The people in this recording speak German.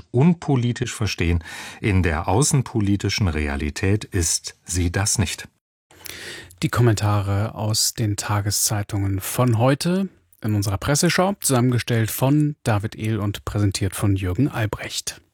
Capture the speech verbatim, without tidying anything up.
unpolitisch verstehen. In der außenpolitischen Realität ist sie das nicht. Die Kommentare aus den Tageszeitungen von heute in unserer Presseschau, zusammengestellt von David Ehl und präsentiert von Jürgen Albrecht.